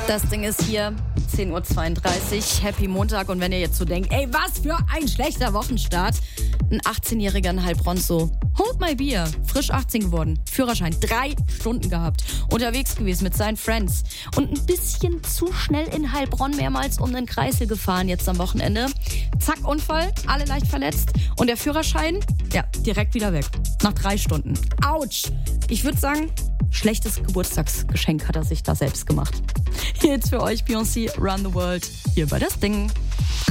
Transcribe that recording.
Das Ding ist hier, 10.32 Uhr, Happy Montag. Und wenn ihr jetzt so denkt, ey, was für ein schlechter Wochenstart. Ein 18-Jähriger in Heilbronn so, hold my beer, frisch 18 geworden, Führerschein 3 Stunden gehabt, unterwegs gewesen mit seinen Friends und ein bisschen zu schnell in Heilbronn mehrmals um den Kreisel gefahren jetzt am Wochenende. Zack, Unfall, alle leicht verletzt und der Führerschein, ja, direkt wieder weg, nach 3 Stunden. Autsch! Ich würde sagen, schlechtes Geburtstagsgeschenk hat er sich da selbst gemacht. Jetzt für euch Beyoncé, Run the World, hier bei Das Ding.